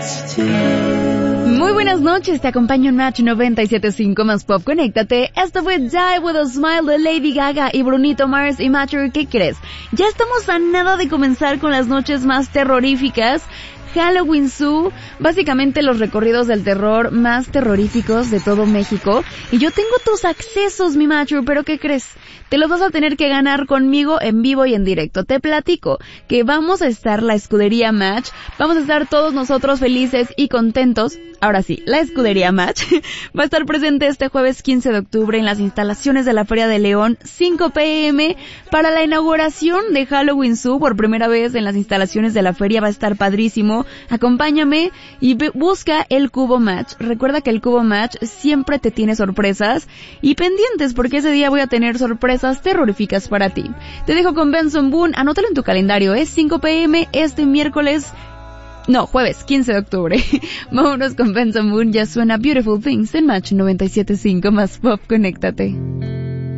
Muy buenas noches, te acompaño en Match 97.5 más Pop. Conéctate. Esto fue Die With A Smile de Lady Gaga y Brunito Mars y Matter. ¿Qué crees? Ya estamos a nada de comenzar con las noches más terroríficas. Halloween Zoo, básicamente los recorridos del terror más terroríficos de todo México. Y yo tengo tus accesos, mi macho, pero ¿qué crees? Te los vas a tener que ganar conmigo en vivo y en directo. Te platico que vamos a estar la Escudería Match, vamos a estar todos nosotros felices y contentos. Ahora sí, la Escudería Match va a estar presente este jueves 15 de octubre en las instalaciones de la Feria de León, 5 p.m. para la inauguración de Halloween Zoo por primera vez en las instalaciones de la feria. Va a estar padrísimo. Acompáñame y busca el Cubo Match. Recuerda que el Cubo Match siempre te tiene sorpresas y pendientes porque ese día voy a tener sorpresas terroríficas para ti. Te dejo con Benson Boone, anótalo en tu calendario, es 5 p.m. este jueves 15 de octubre. Vámonos con Benson Boone, ya suena Beautiful Things en Match 97.5 más Pop. Conéctate.